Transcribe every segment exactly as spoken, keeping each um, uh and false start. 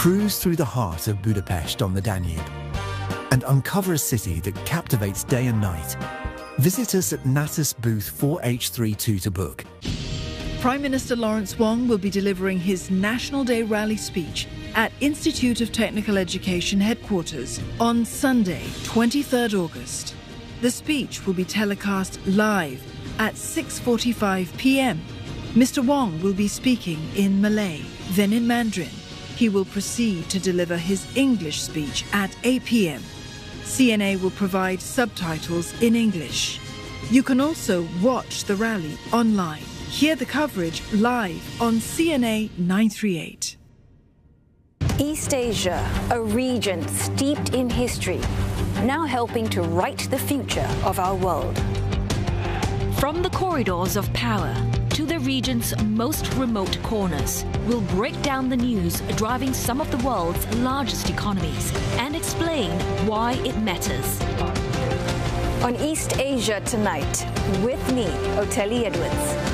Cruise through the heart of Budapest on the Danube and uncover a city that captivates day and night. Visit us at Natus booth four H thirty-two to book. Prime Minister Lawrence Wong will be delivering his National Day rally speech at Institute of Technical Education headquarters on Sunday, twenty-third August. The speech will be telecast live at six forty-five p m Mister Wong will be speaking in Malay, then in Mandarin. He will proceed to deliver his English speech at eight p m C N A will provide subtitles in English. You can also watch the rally online. Hear the coverage live on C N A nine thirty-eight. East Asia, a region steeped in history, now helping to write the future of our world. From the corridors of power to the region's most remote corners, we'll break down the news driving some of the world's largest economies and explain why it matters. On East Asia Tonight, with me, Oteli Edwards.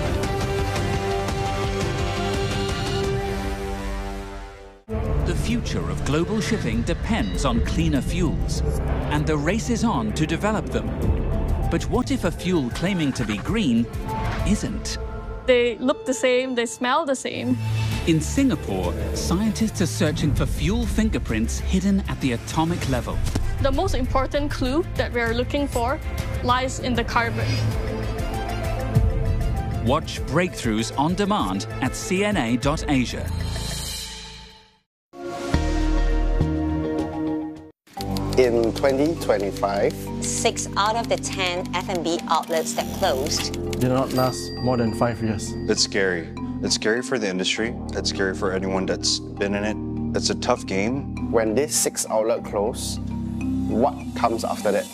The future of global shipping depends on cleaner fuels, and the race is on to develop them. But what if a fuel claiming to be green isn't? They look the same, they smell the same. In Singapore, scientists are searching for fuel fingerprints hidden at the atomic level. The most important clue that we are looking for lies in the carbon. Watch Breakthroughs on demand at C N A dot asia. In twenty twenty-five, six out of the ten F and B outlets that closed did not last more than five years. It's scary. It's scary for the industry. It's scary for anyone that's been in it. It's a tough game. When this six outlet close, what comes after that?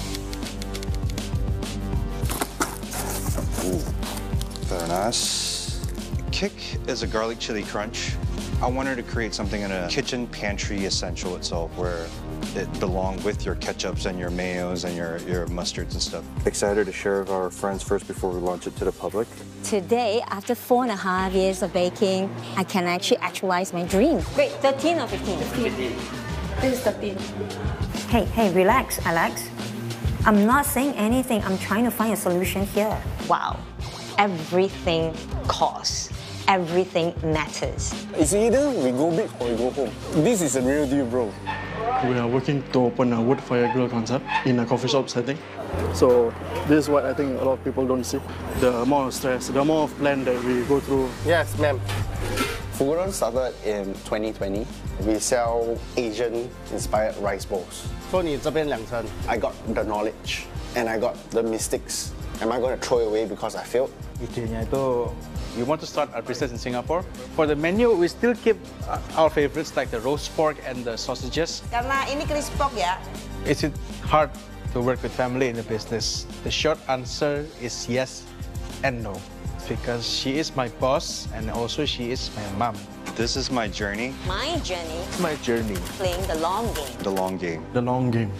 Ooh, very nice. Kick is a garlic chili crunch. I wanted to create something in a kitchen pantry essential itself where it belonged with your ketchups and your mayos and your, your mustards and stuff. Excited to share with our friends first before we launch it to the public. Today, after four and a half years of baking, I can actually actualize my dream. Wait, thirteen or fifteen? fifteen. This is thirteen. Hey, hey, relax, Alex. I'm not saying anything. I'm trying to find a solution here. Wow. Everything costs. Everything matters. It's either we go big or we go home. This is a real deal, bro. We are working to open a wood fire grill concept in a coffee shop setting. So this is what I think a lot of people don't see. The amount of stress, the amount of plan that we go through. Yes, ma'am. Fuguron started in twenty twenty. We sell Asian-inspired rice bowls. So I got the knowledge and I got the mistakes. Am I going to throw it away because I failed? We want to start our business in Singapore. For the menu, we still keep our favorites like the roast pork and the sausages. Karena ini crispy pork ya. Is it hard to work with family in the business? The short answer is yes and no. Because she is my boss and also she is my mom. This is my journey. My journey. It's my journey. Playing the long game. The long game. The long game.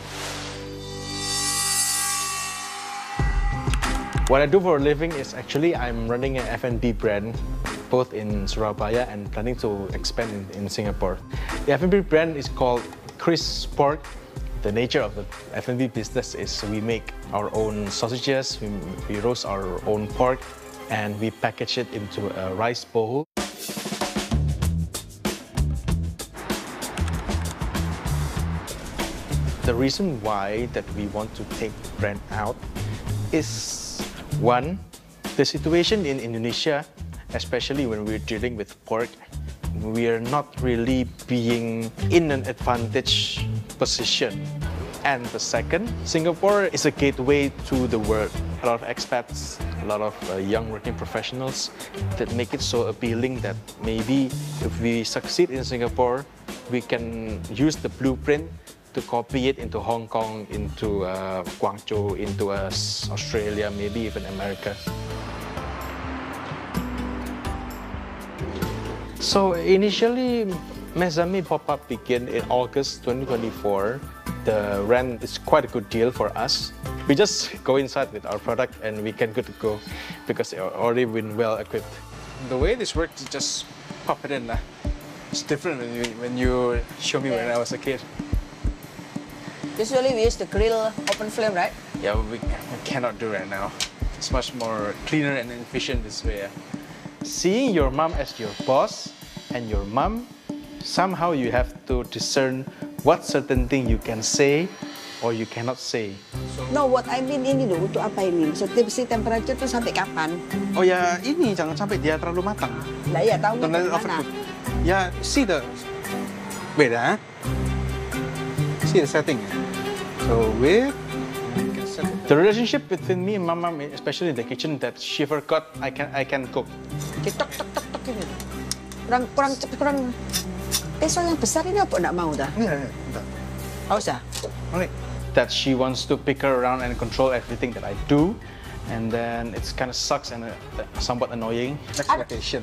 What I do for a living is actually I'm running an F and B brand both in Surabaya and planning to expand in, in Singapore. The F and B brand is called Chris Pork. The nature of the F and B business is we make our own sausages, we, we roast our own pork, and we package it into a rice bowl. The reason why that we want to take the brand out is one, the situation in Indonesia, especially when we're dealing with pork, we are not really being in an advantage position. And the second, Singapore is a gateway to the world. A lot of expats, a lot of uh, young working professionals that make it so appealing that maybe if we succeed in Singapore, we can use the blueprint to copy it into Hong Kong, into uh, Guangzhou, into uh, Australia, maybe even America. So initially, Mezami pop-up began in August twenty twenty-four. The rent is quite a good deal for us. We just go inside with our product and we can good to go because it's already been well equipped. The way this works is just pop it in. Uh, It's different when you, when you show me when I was a kid. Usually we use the grill open flame, right? Yeah, we, we cannot do right now. It's much more cleaner and efficient this way. Seeing your mom as your boss and your mom, somehow you have to discern what certain thing you can say or you cannot say. No, what I mean ini loh, untuk apa ini? So, si temperature itu sampai kapan? Oh ya, ini jangan sampai dia terlalu matang. Lah ya, tahu Don't let it mana? overcook. Yeah, see the... Wait, huh? See the setting. So, with... The relationship between me and my mom, especially in the kitchen, that she forgot I can I can cook. Tok tok tok tok ini. Kurang kurang kurang. Pisau yang besar ini apa nak mau dah? Iya, iya. Mau sah? Only that she wants to pick her around and control everything that I do, and then it's kind of sucks and uh, somewhat annoying. Expectation.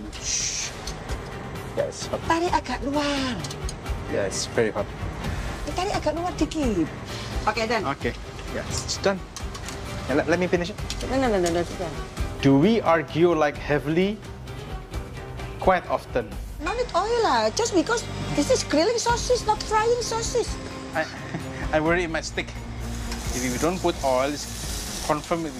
Yes. Tarik agak luar. Yeah, it's very hot. Tarik agak luar dikit. Okay, done. Okay. Yeah, it's done. Yeah, let, let me finish it. No, no, no, no, no, no. Do we argue like heavily? Quite often. No need oil lah. Just because this is grilling sausage, not frying sausage. I, I worry it might stick. If you don't put oil, it's confirm it